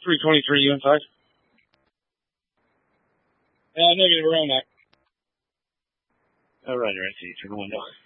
323, you inside? Negative, around that. All right, I see. Turn the window.